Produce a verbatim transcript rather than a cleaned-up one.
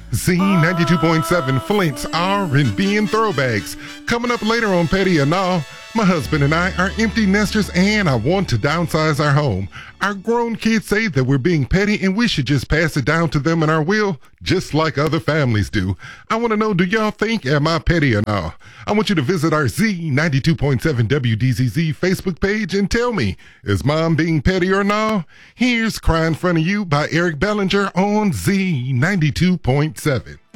Z ninety-two point seven Flint's R and B and Throwbacks. Coming up later on Petty or Nah, my husband and I are empty nesters and I want to downsize our home. Our grown kids say that we're being petty and we should just pass it down to them in our will, just like other families do. I want to know, do y'all think, am I petty or nah? I want you to visit our Z ninety-two point seven W D Z Z Facebook page and tell me, is mom being petty or nah? Here's Cry in Front of You by Eric Bellinger on Z ninety-two point seven.